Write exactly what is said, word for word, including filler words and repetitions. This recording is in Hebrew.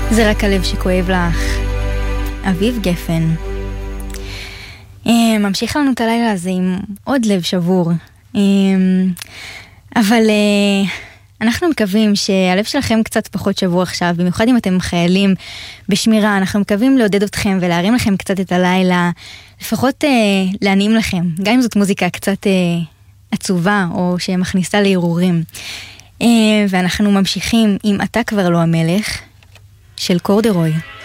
זה רק הלב שכואב לך. אביב גפן. ממשיך לנו את הלילה הזה עם עוד לב שבור. אבל אנחנו מקווים שהלב שלכם קצת פחות שבור עכשיו, במיוחד אם אתם חיילים בשמירה. אנחנו מקווים לעודד אתכם ולהרים לכם קצת את הלילה, לפחות להנעים לכם, גם אם זאת מוזיקה קצת עצובה או שמכניסה להירורים. ואנחנו ממשיכים עם אתה כבר לא המלך של קורדרוי.